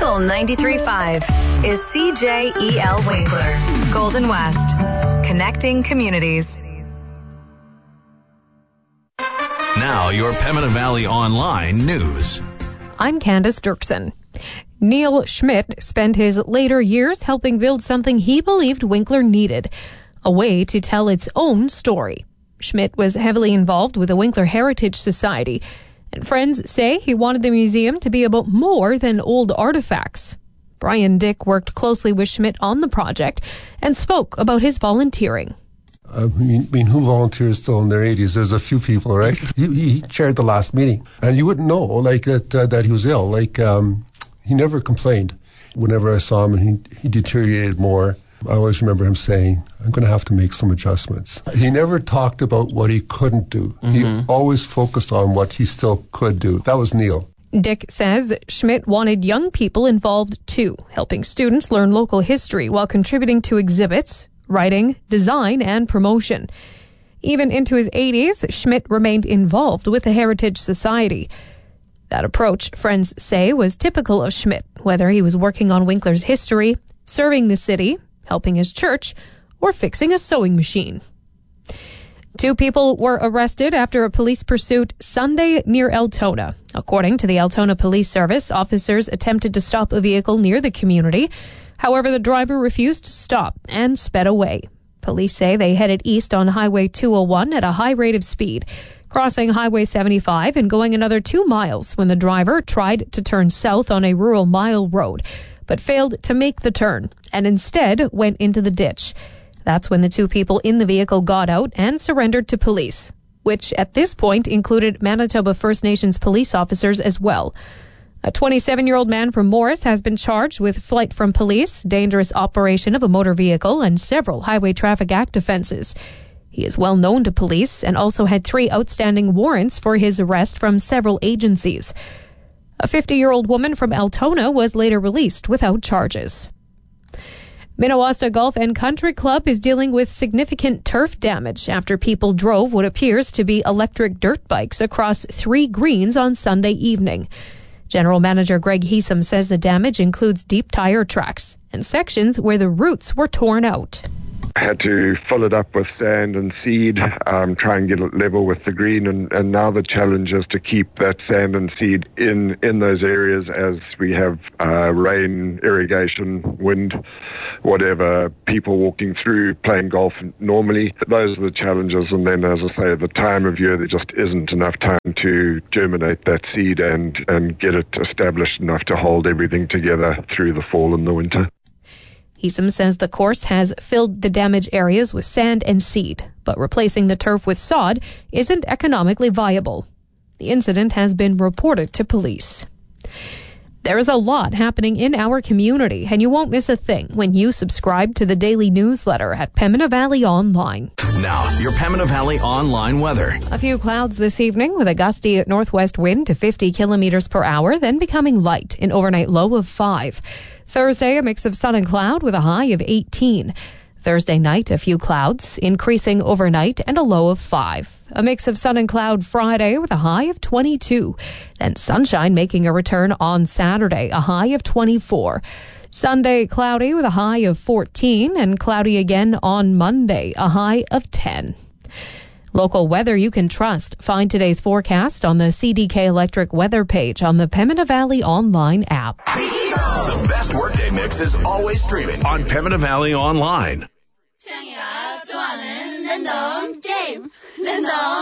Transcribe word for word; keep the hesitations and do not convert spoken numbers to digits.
Eagle ninety-three point five is C J E L Winkler, Golden West, connecting communities. Now, your Pembina Valley Online news. I'm Candace Dirksen. Neil Schmidt spent his later years helping build something he believed Winkler needed, a way to tell its own story. Schmidt was heavily involved with the Winkler Heritage Society, and friends say he wanted the museum to be about more than old artifacts. Brian Dick worked closely with Schmidt on the project and spoke about his volunteering. I mean, I mean, who volunteers still in their eighties? There's a few people, right? he, he chaired the last meeting, and you wouldn't know, like, that uh, that he was ill. Like, um, he never complained. Whenever I saw him and he, he deteriorated more, I always remember him saying, I'm going to have to make some adjustments. He never talked about what he couldn't do. Mm-hmm. He always focused on what he still could do. That was Neil. Dick says Schmidt wanted young people involved too, helping students learn local history while contributing to exhibits, writing, design, and promotion. Even into his eighties, Schmidt remained involved with the Heritage Society. That approach, friends say, was typical of Schmidt, whether he was working on Winkler's history, serving the city, helping his church, or fixing a sewing machine. Two people were arrested after a police pursuit Sunday near Altona. According to the Altona Police Service, officers attempted to stop a vehicle near the community. However, the driver refused to stop and sped away. Police say they headed east on Highway two oh one at a high rate of speed, crossing Highway seventy-five and going another two miles when the driver tried to turn south on a rural mile road, but failed to make the turn and instead went into the ditch. That's when the two people in the vehicle got out and surrendered to police, which at this point included Manitoba First Nations police officers as well. A twenty-seven-year-old man from Morris has been charged with flight from police, dangerous operation of a motor vehicle, and several Highway Traffic Act offenses. He is well known to police and also had three outstanding warrants for his arrest from several agencies. A fifty-year-old woman from Altona was later released without charges. Minnewaska Golf and Country Club is dealing with significant turf damage after people drove what appears to be electric dirt bikes across three greens on Sunday evening. General Manager Greg Heesum says the damage includes deep tire tracks and sections where the roots were torn out. I had to fill it up with sand and seed, um, try and get it level with the green, and, and now the challenge is to keep that sand and seed in, in those areas as we have uh, rain, irrigation, wind, whatever, people walking through, playing golf normally. Those are the challenges, and then, as I say, at the time of year, there just isn't enough time to germinate that seed and, and get it established enough to hold everything together through the fall and the winter. Heesum says the course has filled the damaged areas with sand and seed, but replacing the turf with sod isn't economically viable. The incident has been reported to police. There is a lot happening in our community, and you won't miss a thing when you subscribe to the daily newsletter at Pembina Valley Online. Now, your Pembina Valley Online weather. A few clouds this evening with a gusty northwest wind to fifty kilometers per hour, then becoming light, an overnight low of five. Thursday, a mix of sun and cloud with a high of eighteen. Thursday night, a few clouds, increasing overnight and a low of five. A mix of sun and cloud Friday with a high of twenty-two. Then sunshine making a return on Saturday, a high of twenty-four. Sunday, cloudy with a high of fourteen, and cloudy again on Monday, a high of ten. Local weather you can trust. Find today's forecast on the C D K Electric weather page on the Pembina Valley Online app. The best workday mix is always streaming on Pembina Valley Online.